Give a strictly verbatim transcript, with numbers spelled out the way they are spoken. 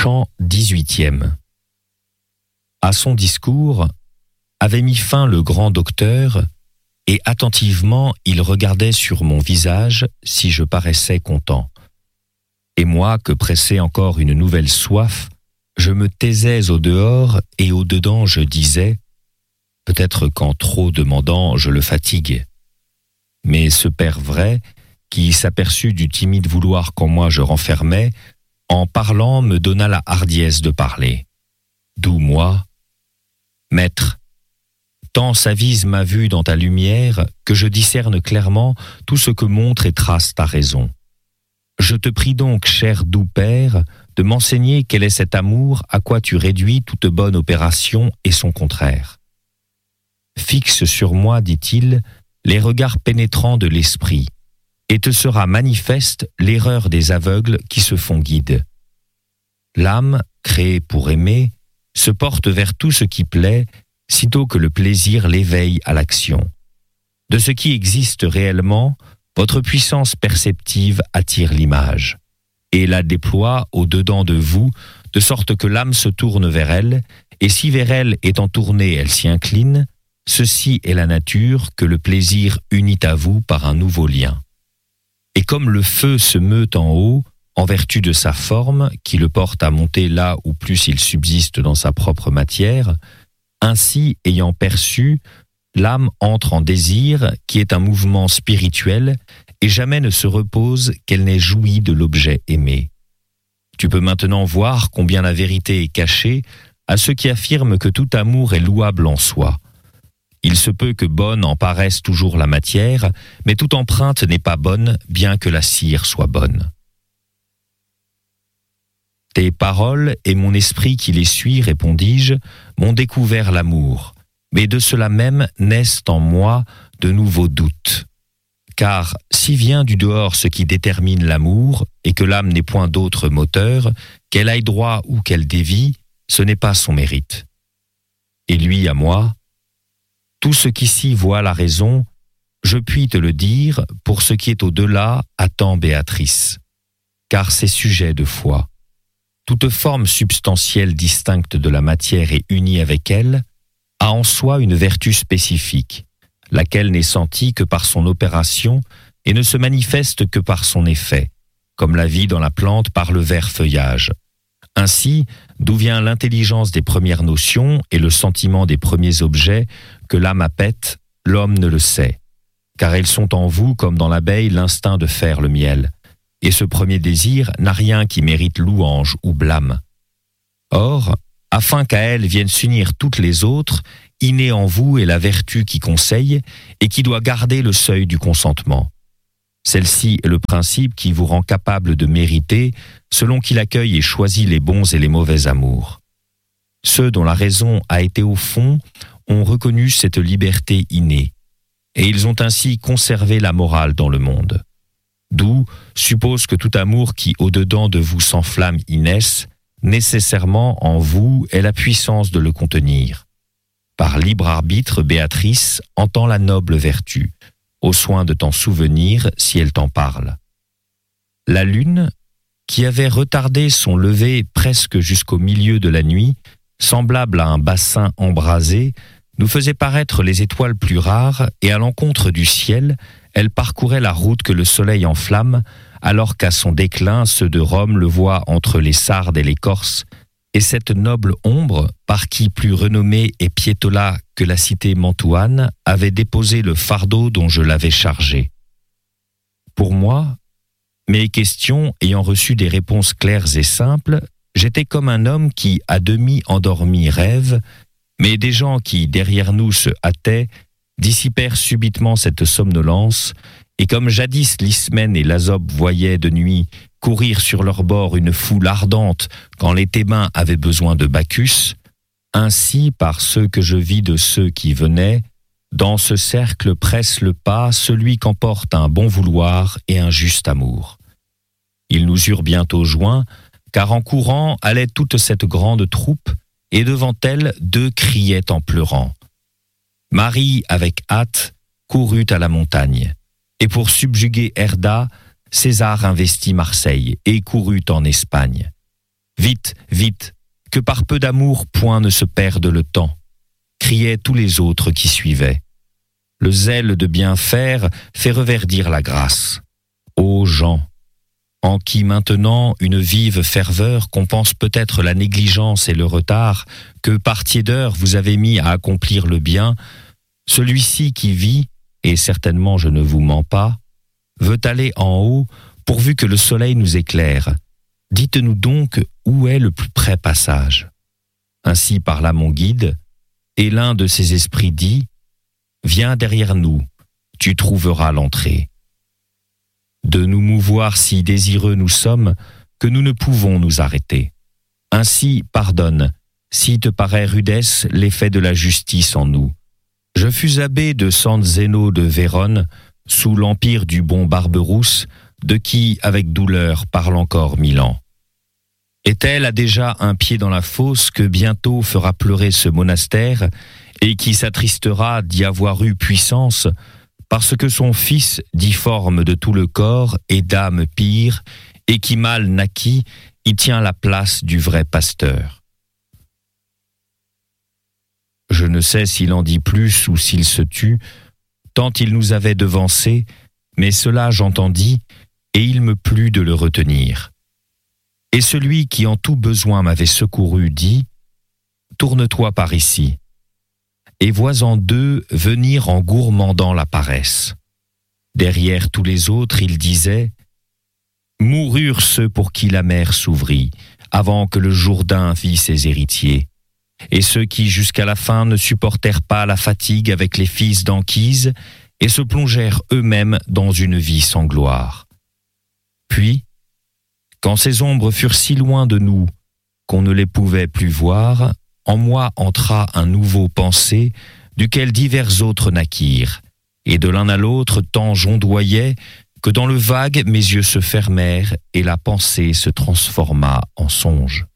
Chant dix-huitième. À son discours avait mis fin le grand docteur, et attentivement il regardait sur mon visage si je paraissais content. Et moi, que pressait encore une nouvelle soif, je me taisais au dehors et au dedans je disais « Peut-être qu'en trop demandant je le fatigue ». Mais ce père vrai, qui s'aperçut du timide vouloir qu'en moi je renfermais, en parlant me donna la hardiesse de parler. D'où moi, « Maître, tant s'avise ma vue dans ta lumière que je discerne clairement tout ce que montre et trace ta raison. Je te prie donc, cher doux père, de m'enseigner quel est cet amour à quoi tu réduis toute bonne opération et son contraire. Fixe sur moi, dit-il, les regards pénétrants de l'esprit, et te sera manifeste l'erreur des aveugles qui se font guides. L'âme, créée pour aimer, se porte vers tout ce qui plaît, sitôt que le plaisir l'éveille à l'action. De ce qui existe réellement, votre puissance perceptive attire l'image, et la déploie au-dedans de vous, de sorte que l'âme se tourne vers elle, et si vers elle étant tournée elle s'y incline, ceci est la nature que le plaisir unit à vous par un nouveau lien. Et comme le feu se meut en haut, en vertu de sa forme, qui le porte à monter là où plus il subsiste dans sa propre matière, ainsi, ayant perçu, l'âme entre en désir, qui est un mouvement spirituel, et jamais ne se repose qu'elle n'ait joui de l'objet aimé. Tu peux maintenant voir combien la vérité est cachée à ceux qui affirment que tout amour est louable en soi. Il se peut que bonne en paraisse toujours la matière, mais toute empreinte n'est pas bonne, bien que la cire soit bonne. Tes paroles et mon esprit qui les suit, répondis-je, m'ont découvert l'amour, mais de cela même naissent en moi de nouveaux doutes. Car si vient du dehors ce qui détermine l'amour, et que l'âme n'est point d'autre moteur, qu'elle aille droit ou qu'elle dévie, ce n'est pas son mérite. Et lui à moi, tout ce qu'ici voit la raison, je puis te le dire, pour ce qui est au-delà, attends Béatrice, car c'est sujet de foi. Toute forme substantielle distincte de la matière et unie avec elle a en soi une vertu spécifique, laquelle n'est sentie que par son opération et ne se manifeste que par son effet, comme la vie dans la plante par le vert feuillage. Ainsi, d'où vient l'intelligence des premières notions et le sentiment des premiers objets que l'âme appète, l'homme ne le sait, car elles sont en vous comme dans l'abeille l'instinct de faire le miel. Et ce premier désir n'a rien qui mérite louange ou blâme. Or, afin qu'à elle viennent s'unir toutes les autres, innée en vous est la vertu qui conseille et qui doit garder le seuil du consentement. Celle-ci est le principe qui vous rend capable de mériter, selon qu'il accueille et choisit les bons et les mauvais amours. Ceux dont la raison a été au fond ont reconnu cette liberté innée, et ils ont ainsi conservé la morale dans le monde. D'où suppose que tout amour qui au-dedans de vous s'enflamme y naisse, nécessairement en vous est la puissance de le contenir. Par libre arbitre, Béatrice entend la noble vertu, au soin de t'en souvenir si elle t'en parle. La lune, qui avait retardé son lever presque jusqu'au milieu de la nuit, semblable à un bassin embrasé, nous faisait paraître les étoiles plus rares et à l'encontre du ciel, elle parcourait la route que le soleil enflamme, alors qu'à son déclin, ceux de Rome le voient entre les Sardes et les Corses, et cette noble ombre, par qui plus renommée et Piétola que la cité mantuane, avait déposé le fardeau dont je l'avais chargé. Pour moi, mes questions ayant reçu des réponses claires et simples, j'étais comme un homme qui, à demi endormi, rêve, mais des gens qui, derrière nous, se hâtaient, dissipèrent subitement cette somnolence, et comme jadis l'Ismène et l'Azope voyaient de nuit courir sur leur bord une foule ardente quand les Thébains avaient besoin de Bacchus, ainsi par ceux que je vis de ceux qui venaient, dans ce cercle presse le pas celui qu'emporte un bon vouloir et un juste amour. Ils nous eurent bientôt joints, car en courant allait toute cette grande troupe, et devant elle deux criaient en pleurant. Marie, avec hâte, courut à la montagne, et pour subjuguer Herda, César investit Marseille et courut en Espagne. Vite, vite, que par peu d'amour point ne se perde le temps, criaient tous les autres qui suivaient. Le zèle de bien faire fait reverdir la grâce. Ô gens, en qui maintenant une vive ferveur compense peut-être la négligence et le retard que par tiédeur vous avez mis à accomplir le bien, celui-ci qui vit, et certainement je ne vous mens pas, veut aller en haut pourvu que le soleil nous éclaire. Dites-nous donc où est le plus près passage. Ainsi parla mon guide, et l'un de ses esprits dit « Viens derrière nous, tu trouveras l'entrée. » De nous mouvoir si désireux nous sommes que nous ne pouvons nous arrêter. Ainsi, pardonne, si te paraît rudesse l'effet de la justice en nous. Je fus abbé de San Zeno de Vérone, sous l'empire du bon Barberousse, de qui, avec douleur, parle encore mille ans. Est-elle a déjà un pied dans la fosse que bientôt fera pleurer ce monastère, et qui s'attristera d'y avoir eu puissance, parce que son fils, difforme de tout le corps et d'âme pire, et qui mal naquit, y tient la place du vrai pasteur. Je ne sais s'il en dit plus ou s'il se tut, tant il nous avait devancés, mais cela j'entendis, et il me plut de le retenir. Et celui qui en tout besoin m'avait secouru dit « Tourne-toi par ici ». Et vois-en deux venir en gourmandant la paresse. Derrière tous les autres, il disait « Moururent ceux pour qui la mer s'ouvrit, avant que le Jourdain vît ses héritiers, et ceux qui jusqu'à la fin ne supportèrent pas la fatigue avec les fils d'Anchise, et se plongèrent eux-mêmes dans une vie sans gloire. Puis, quand ces ombres furent si loin de nous qu'on ne les pouvait plus voir, en moi entra un nouveau pensée, duquel divers autres naquirent, et de l'un à l'autre tant j'ondoyais que dans le vague mes yeux se fermèrent et la pensée se transforma en songe.